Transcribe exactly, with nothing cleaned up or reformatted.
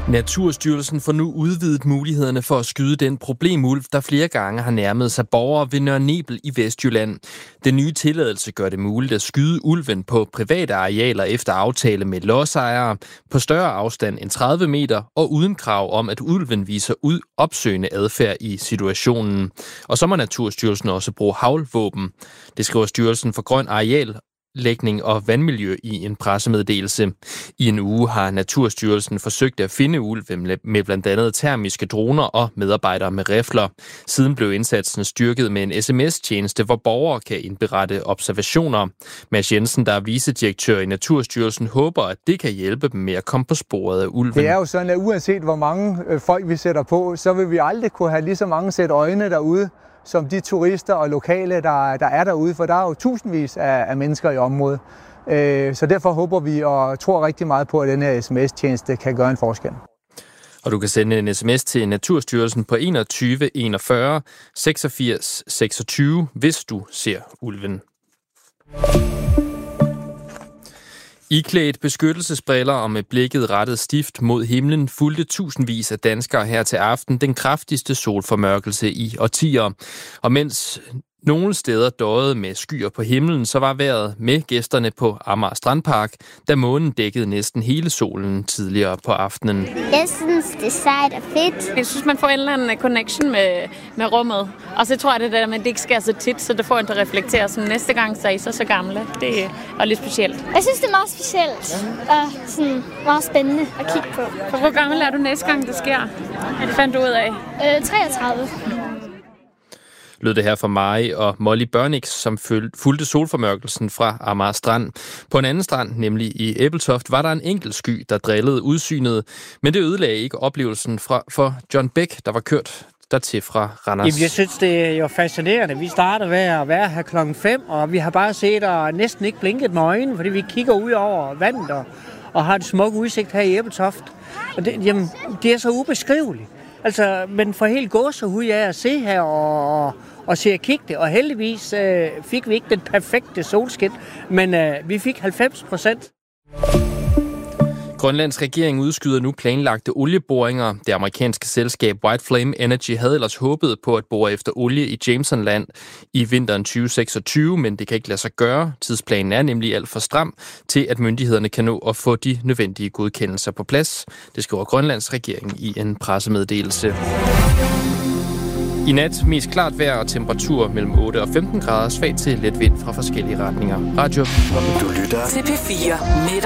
Naturstyrelsen får nu udvidet mulighederne for at skyde den problemulv, der flere gange har nærmet sig borgere ved Nørre Nebel i Vestjylland. Den nye tilladelse gør det muligt at skyde ulven på private arealer efter aftale med lodsejere, på større afstand end tredive meter og uden krav om, at ulven viser ud opsøgende adfærd i situationen. Og så må Naturstyrelsen også bruge haglvåben. Det skriver Styrelsen for Grøn Areal lægning og vandmiljø i en pressemeddelelse. I en uge har Naturstyrelsen forsøgt at finde ulve med blandt andet termiske droner og medarbejdere med rifler. Siden blev indsatsen styrket med en sms-tjeneste, hvor borgere kan indberette observationer. Mads Jensen, der er vicedirektør i Naturstyrelsen, håber, at det kan hjælpe dem med at komme på sporet af ulven. Det er jo sådan, at uanset hvor mange folk vi sætter på, så vil vi aldrig kunne have lige så mange sæt øjne derude, som de turister og lokale, der, der er derude, for der er jo tusindvis af, af mennesker i området. Øh, så derfor håber vi og tror rigtig meget på, at den her sms-tjeneste kan gøre en forskel. Og du kan sende en sms til Naturstyrelsen på enogtyve enogfyrre seksogfirs seksogtyve, hvis du ser ulven. Iklædt beskyttelsesbriller og med blikket rettet stift mod himlen fulgte tusindvis af danskere her til aften den kraftigste solformørkelse i årtier. Og mens nogle steder døjede med skyer på himlen, så var vejret med gæsterne på Amager Strandpark, da månen dækkede næsten hele solen tidligere på aftenen. Jeg synes, det er sejt og fedt. Jeg synes, man får en eller anden connection med, med rummet. Og så tror jeg, det der med, at det ikke sker så tit, så det får en til at reflektere. Så næste gang, så er I så så gamle. Det er lidt specielt. Jeg synes, det er meget specielt og sådan meget spændende at kigge på. For hvor gammel er du næste gang, det sker? Det fandt du ud af? Øh, treogtredive. Lød det her fra mig og Molly Børnix, som fulgte solformørkelsen fra Amager Strand. På en anden strand, nemlig i Ebeltoft, var der en enkelt sky, der drillede udsynet, men det ødelagde ikke oplevelsen fra, for John Bæk, der var kørt dertil fra Randers. Jamen, jeg synes, det er jo fascinerende. Vi starter ved at være her klokken fem, og vi har bare set og næsten ikke blinket med øjnene, fordi vi kigger ud over vandet og, og har et smukt udsigt her i Ebeltoft. Og det, jamen, det er så ubeskriveligt. Altså, men for helt gåsehud er at se her og, og se at kigge det. Og heldigvis øh, fik vi ikke den perfekte solskin, men øh, vi fik halvfems procent. Grønlands regering udskyder nu planlagte olieboringer. Det amerikanske selskab White Flame Energy havde ellers håbet på at bore efter olie i Jamesonland i vinteren tyve seksogtyve, men det kan ikke lade sig gøre. Tidsplanen er nemlig alt for stram til, at myndighederne kan nå at få de nødvendige godkendelser på plads. Det skriver Grønlands regering i en pressemeddelelse. I nat mest klart vejr og temperatur mellem otte og femten grader, svag til let vind fra forskellige retninger. Radio. Du lytter til P fire.